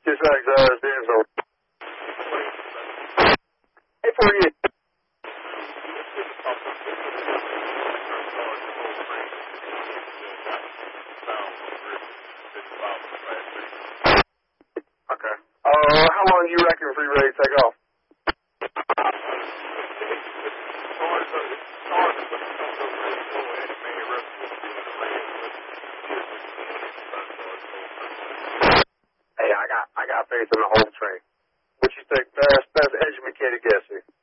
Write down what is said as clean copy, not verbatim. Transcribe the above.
Just like Denzel. 848. Okay. How long do you reckon if we ready to take off? Hey, I got faith in the whole train. What you think? Best educated guess here.